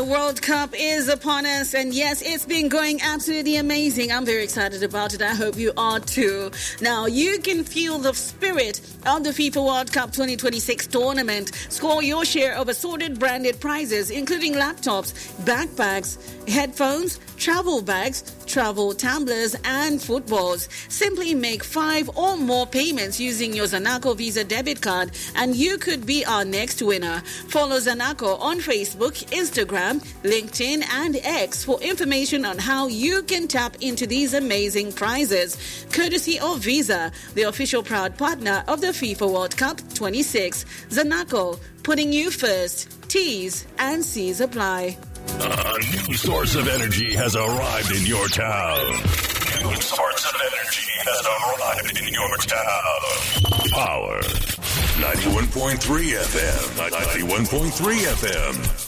World Cup is upon us, and yes, it's been going absolutely amazing. I'm very excited about it. I hope you are too. Now, you can feel the spirit of the FIFA World Cup 2026 tournament. Score your share of assorted branded prizes, including laptops, backpacks, headphones, travel bags, travel tumblers, and footballs. Simply make 5 or more payments using your Zanaco Visa debit card, and you could be our next winner. Follow Zanaco on Facebook, Instagram, LinkedIn, and X for information on how you can tap into these amazing prizes. Courtesy of Visa, the official proud partner of the FIFA World Cup 26. Zanaco, putting you first. T's and C's apply. A new source of energy has arrived in your town. New source of energy has arrived in your town. Power. 91.3 FM. 91.3 FM.